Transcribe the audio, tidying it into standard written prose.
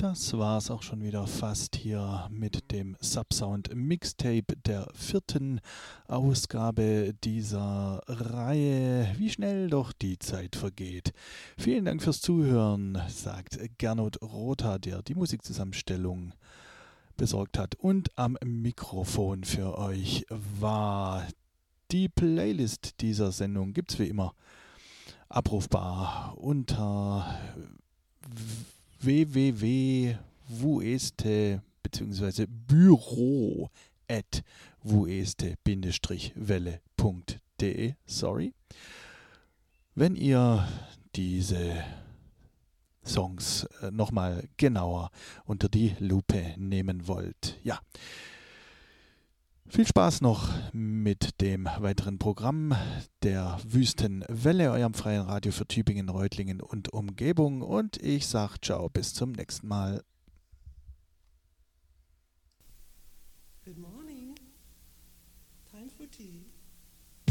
Das war's auch schon wieder fast hier mit dem Subsound Mixtape der 4. Ausgabe dieser Reihe. Wie schnell doch die Zeit vergeht. Vielen Dank fürs Zuhören, sagt Gernot Rotha, der die Musikzusammenstellung besorgt hat und am Mikrofon für euch war. Die Playlist dieser Sendung gibt's wie immer abrufbar unter www.vueste bzw. büro@vueste-welle.de. Sorry. Wenn ihr diese Songs nochmal genauer unter die Lupe nehmen wollt. Ja. Viel Spaß noch mit dem weiteren Programm der Wüstenwelle, eurem freien Radio für Tübingen, Reutlingen und Umgebung. Und ich sage ciao, bis zum nächsten Mal. Good morning.